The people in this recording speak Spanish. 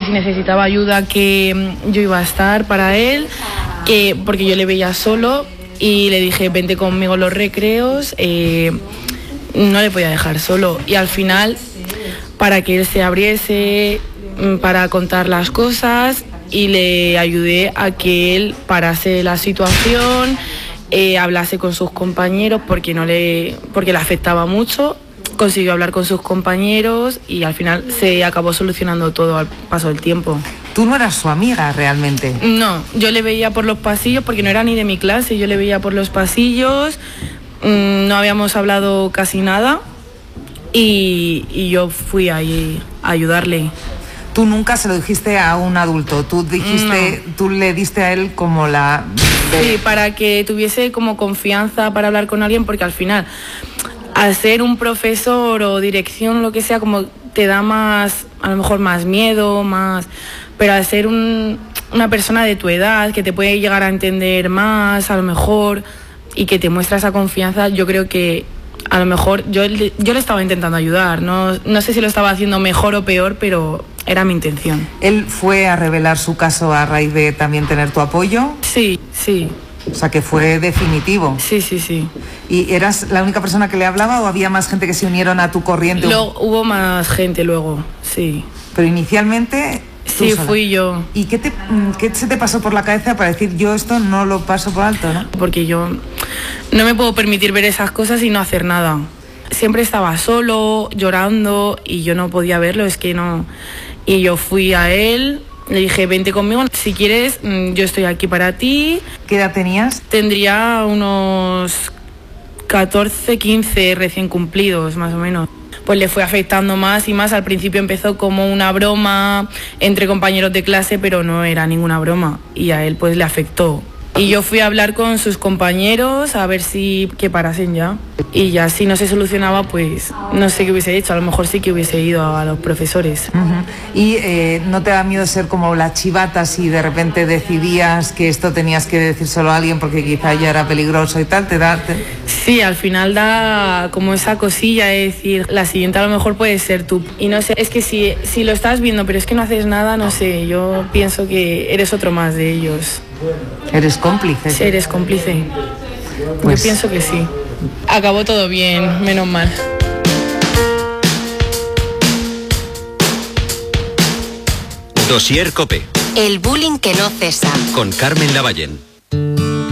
si necesitaba ayuda, que yo iba a estar para él, porque yo le veía solo, y le dije, vente conmigo a los recreos. No le podía dejar solo, y al final, para que él se abriese, para contar las cosas, y le ayudé a que él parase la situación, hablase con sus compañeros porque le afectaba mucho. Consiguió hablar con sus compañeros y al final se acabó solucionando todo al paso del tiempo. ¿Tú no eras su amiga realmente? No, yo le veía por los pasillos porque no era ni de mi clase, yo le veía por los pasillos, no habíamos hablado casi nada y yo fui ahí a ayudarle. Tú nunca se lo dijiste a un adulto, tú le diste a él como la... Sí, para que tuviese como confianza para hablar con alguien, porque al final, al ser un profesor o dirección, lo que sea, como te da más, a lo mejor más miedo, más... Pero al ser una persona de tu edad, que te puede llegar a entender más, a lo mejor, y que te muestra esa confianza, yo creo que a lo mejor yo le estaba intentando ayudar. No sé si lo estaba haciendo mejor o peor, pero era mi intención. ¿Él fue a revelar su caso a raíz de también tener tu apoyo? Sí, sí. O sea, que fue definitivo. Sí, sí, sí. ¿Y eras la única persona que le hablaba o había más gente que se unieron a tu corriente? Hubo más gente luego, sí. Pero inicialmente... Sí, fui yo. ¿Y qué se te pasó por la cabeza para decir, yo esto no lo paso por alto, no? Porque yo no me puedo permitir ver esas cosas y no hacer nada. Siempre estaba solo, llorando, y yo no podía verlo, es que no... Y yo fui a él, le dije, vente conmigo, si quieres, yo estoy aquí para ti. ¿Qué edad tenías? Tendría unos 14, 15 recién cumplidos, más o menos. Pues le fue afectando más y más. Al principio empezó como una broma entre compañeros de clase, pero no era ninguna broma, y a él pues le afectó. Y yo fui a hablar con sus compañeros a ver que parasen ya. Y ya si no se solucionaba, pues no sé qué hubiese hecho. A lo mejor sí que hubiese ido a los profesores. ¿Y no te da miedo ser como la chivata si de repente decidías que esto tenías que decir solo a alguien porque quizá ya era peligroso y tal? Sí, al final da como esa cosilla de decir, la siguiente a lo mejor puede ser tú. Y no sé, es que si lo estás viendo pero es que no haces nada, no sé, yo pienso que eres otro más de ellos. ¿Eres cómplice? Sí, eres cómplice. Pues... Yo pienso que sí. Acabó todo bien, menos mal. Dossier Cope. El bullying que no cesa. Con Carmen Lavallén.